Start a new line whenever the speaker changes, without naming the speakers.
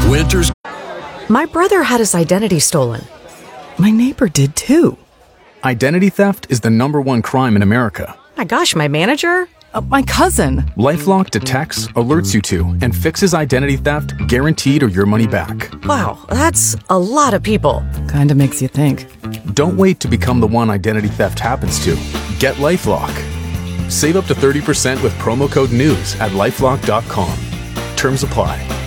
Winter's.
My brother had his identity stolen.
My neighbor did too.
Identity theft is the #1 crime in America.
My gosh, my manager?
My cousin.
LifeLock detects, alerts you to, and fixes identity theft guaranteed or your money back.
Wow, that's a lot of people.
Kinda makes you think.
Don't wait to become the one identity theft happens to. Get LifeLock. Save up to 30% with promo code NEWS at LifeLock.com. Terms apply.